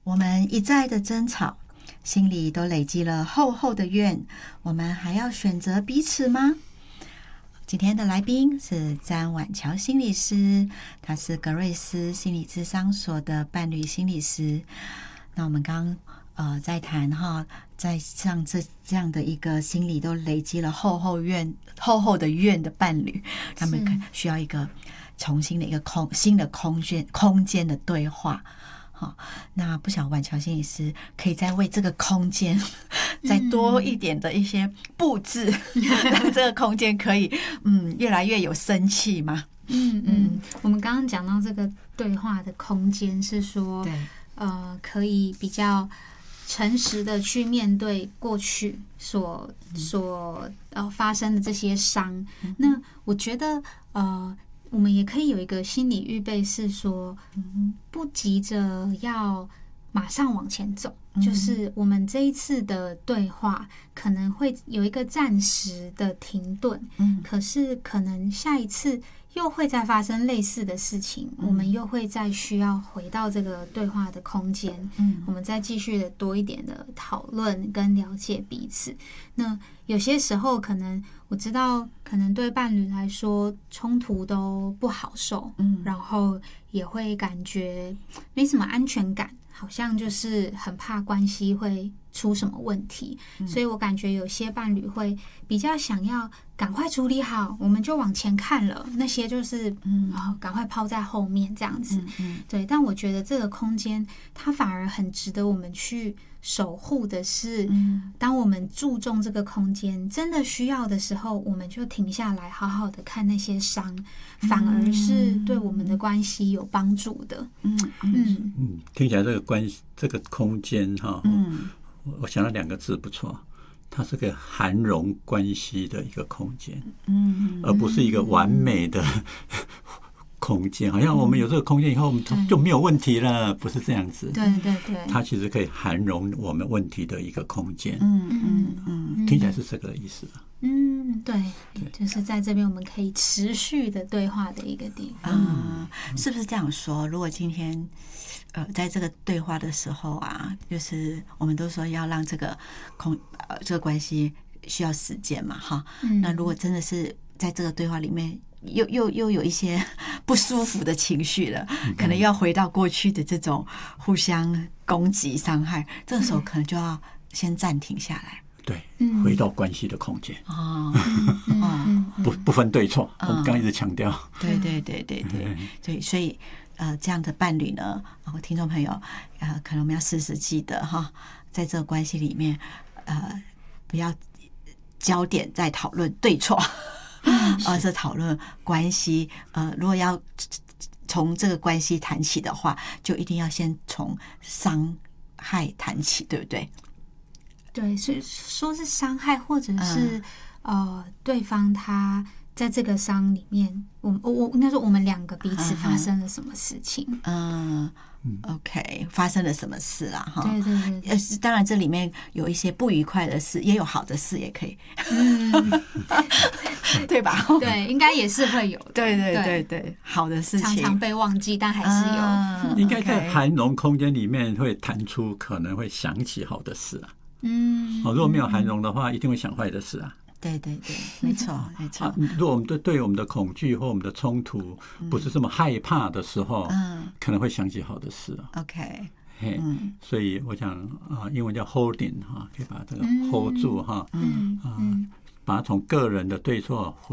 我们一再的争吵，心里都累积了厚厚的怨，我们还要选择彼此吗？今天的来宾是詹婉乔心理师，他是格瑞斯心理咨商所的伴侣心理师。那我们刚在谈哈，在像这样的一个心里都累积了厚厚的怨的伴侣，他们需要一个重新的一个新的空间的对话。好，那不晓得婉乔心理师可以再为这个空间再多一点的一些布置，让这个空间可以越来越有生气吗？ 我们刚刚讲到这个对话的空间是说，可以比较诚实的去面对过去所发生的这些伤。那我觉得我们也可以有一个心理预备，是说不急着要马上往前走，就是我们这一次的对话可能会有一个暂时的停顿，可是可能下一次又会再发生类似的事情，我们又会再需要回到这个对话的空间，我们再继续的多一点的讨论跟了解彼此。那有些时候可能我知道，可能对伴侣来说冲突都不好受，然后也会感觉没什么安全感，好像就是很怕关系会出什么问题，所以我感觉有些伴侣会比较想要赶快处理好，我们就往前看了，那些就是赶快抛在后面这样子。对，但我觉得这个空间它反而很值得我们去守护的是，当我们注重这个空间，真的需要的时候，我们就停下来，好好的看那些伤，反而是对我们的关系有帮助的。 听起来这个空间哈，我想到2个字不错，它是个涵容关系的一个空间，而不是一个完美的空间，好像我们有这个空间以后，我们就没有问题了，不是这样子。 对， 它其实可以涵容我们问题的一个空间。听起来是这个意思吧？ 对，就是在这边我们可以持续的对话的一个地方。 是不是这样说？如果今天在这个对话的时候啊，就是我们都说要让这个这个关系需要时间嘛，哈。那如果真的是在这个对话里面又有一些不舒服的情绪了，可能要回到过去的这种互相攻击伤害，这个时候可能就要先暂停下来。 对，回到关系的空间。不分对错，我们刚一直强调。 对，所以这样的伴侣呢，听众朋友，可能我们要时时记得哈，在这个关系里面，不要焦点在讨论对错，而是讨论关系。如果要从这个关系谈起的话，就一定要先从伤害谈起，对不对？ 对，所以说是伤害，或者是对方他在这个伤里面，我应该说我们2个彼此发生了什么事情。 OK， 发生了什么事啦？哈， 对， 当然这里面有一些不愉快的事，也有好的事，也可以，对吧？ 对，应该也是会有的。 对，好的事情常常被忘记，但还是有。 应该在涵容空间里面会弹出，可能会想起好的事啊。如果没有涵容的话，一定会想坏的事啊。 对，没错。 如果我们对我们的恐惧或我们的冲突不是这么害怕的时候，可能会想起好的事啊。 OK， 所以我想英文叫 holding 可以把这个 hold 住把它从个人的对错